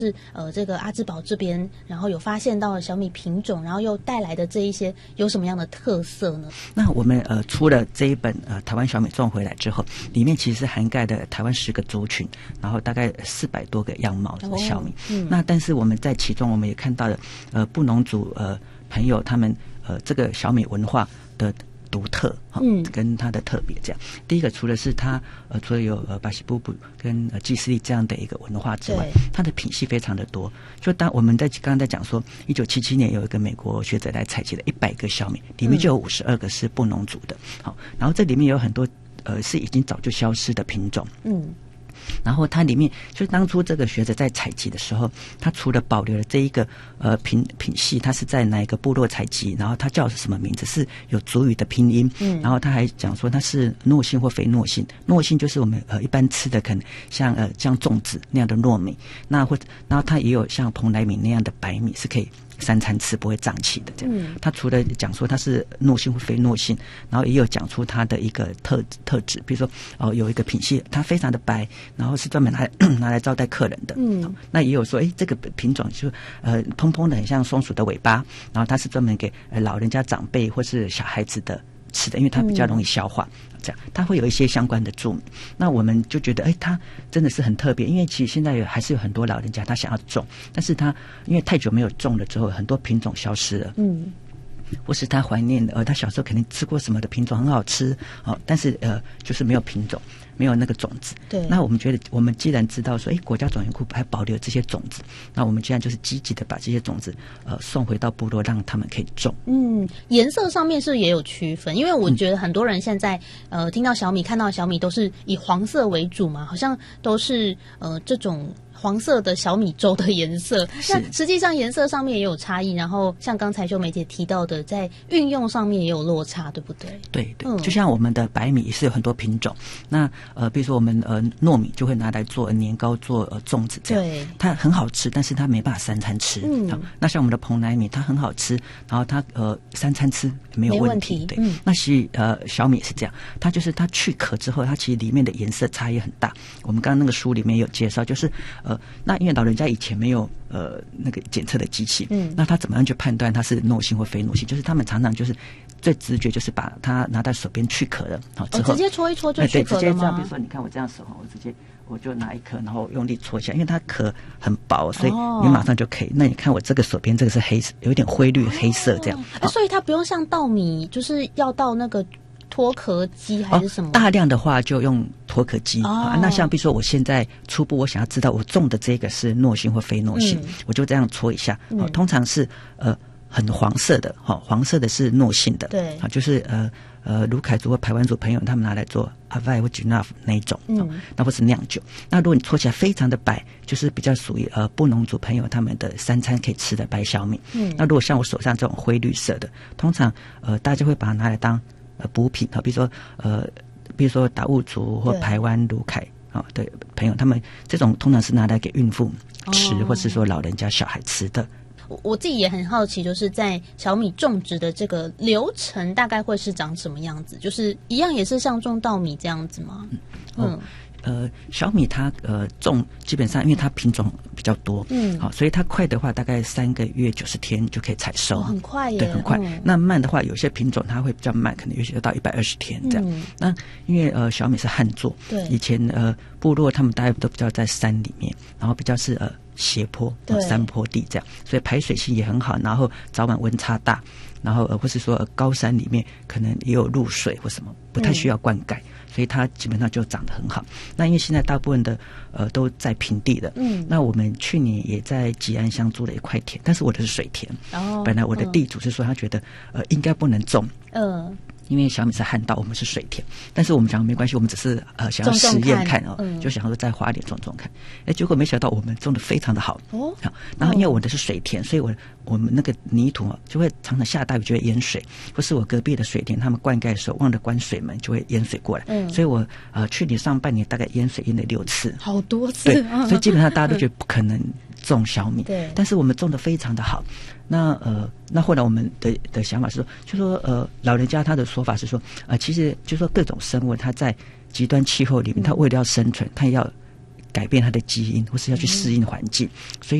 是这个阿兹堡这边，然后有发现到了小米品种，然后又带来的这一些有什么样的特色呢？ 那我们出了这一本台湾小米种回来之后，里面其实是涵盖的台湾10个族群，然后大概400多个样貌的小米。那但是我们在其中我们也看到了布农族朋友他们这个小米文化的独特，跟它的特别这样。第一个，除了是它除了有巴西布布跟祭司利这样的一个文化之外，它的品系非常的多。就当我们刚刚在讲说，1977年有一个美国学者来采集了100个小米，里面就有52个是布农族的。好，然后这里面有很多是已经早就消失的品种。然后它里面就是当初这个学者在采集的时候，他除了保留了这一个品系，它是在哪一个部落采集，然后它叫什么名字，是有族语的拼音。然后他还讲说它是糯杏或非糯杏。糯杏就是我们一般吃的可能像粽子那样的糯米，然后它也有像蓬莱米那样的白米是可以3餐吃不会胀气的这样。他除了讲说它是糯杏或非糯杏，然后也有讲出它的一个特质，比如说有一个品系它非常的白，然后是专门拿来招待客人的。那也有说这个品种就蓬蓬的很像松鼠的尾巴，然后它是专门给老人家长辈或是小孩子的吃的，因为它比较容易消化。这样它会有一些相关的注明。那我们就觉得它真的是很特别，因为其实现在还是有很多老人家他想要种，但是他因为太久没有种了之后，很多品种消失了。或是他怀念他小时候肯定吃过什么的品种很好吃，但是就是没有品种，没有那个种子。 对。 那我们觉得，我们既然知道说，国家种源库还保留这些种子，那我们既然就是积极的把这些种子送回到部落，让他们可以种。 颜色上面是不是也有区分？因为我觉得很多人现在听到小米，看到小米都是以黄色为主嘛，好像都是这种黄色的小米粥的颜色。那实际上颜色上面也有差异，然后像刚才秀梅姐提到的，在运用上面也有落差，对不对？ 对，就像我们的白米也是有很多品种。那比如说我们糯米就会拿来做年糕、做粽子这样。对，它很好吃，但是它没办法3餐吃。那像我们的蓬莱米，它很好吃，然后它3餐吃没有问题。对，那其实小米也是这样，它就是它去壳之后，它其实里面的颜色差异很大。我们刚刚那个书里面有介绍，就是那因为老人家以前没有那个检测的机器，那他怎么样去判断它是糯杏或非糯杏？就是他们常常就是最直觉就是把它拿在手边去壳了，之后直接搓一搓就去壳了吗？ 对，直接这样。比如说你看我这样手，我就拿一颗，然后用力搓一下，因为它壳很薄，所以你马上就可以。那你看我这个手边这个是黑色，有一点灰绿黑色这样。 所以它不用像稻米，就是要到那个脱壳机还是什么？ 大量的话就用脱壳机。那像比如说我现在初步我想要知道我种的这个是糯杏或非糯杏，我就这样搓一下。通常是很黄色的，黄色的是糯杏的。对，就是卢凯族或排湾族朋友他们拿来做阿外或 Ginaf 那一种，那或是酿酒。那如果你搓起来非常的白，就是比较属于布农族朋友他们的3餐可以吃的白小米。那如果像我手上这种灰绿色的，通常大家会把它拿来当补品，比如说达悟族或排湾卢凯的朋友，他们这种通常是拿来给孕妇吃，或是说老人家小孩吃的。 我自己也很好奇，就是在小米种植的这个流程大概会是长什么样子？就是一样也是像种稻米这样子吗？ 小米它种基本上因为它品种比较多，所以它快的话大概3个月90天就可以采收， 很快耶。 对，很快。那慢的话，有些品种它会比较慢，可能有些到120天这样。那因为小米是旱作，对，以前部落他们大概都比较在山里面，然后比较是斜坡、山坡地这样，所以排水性也很好，然后早晚温差大，然后或是说高山里面可能也有露水或什么，不太需要灌溉。所以它基本上就长得很好。那因为现在大部分的都在平地的，那我们去年也在吉安乡租了一块田，但是我的是水田。本来我的地主是说他觉得应该不能种，因为小米是旱稻，我们是水田，但是我们讲没关系，我们只是想要实验看就想说再花一点种种看。结果没想到我们种的非常的好。然后因为我的是水田，所以我们那个泥土就会常常下大雨就会淹水，或是我隔壁的水田他们灌溉的时候忘了关水门就会淹水过来。所以我去年上半年大概淹水淹了6次， 好多次。 对，所以基本上大家都觉得不可能种小米，对，但是我们种的非常的好。那后来我们的想法是说，就说老人家他的说法是说，其实就说各种生物它在极端气候里面，它为了要生存，它要改变它的基因，或是要去适应环境，所以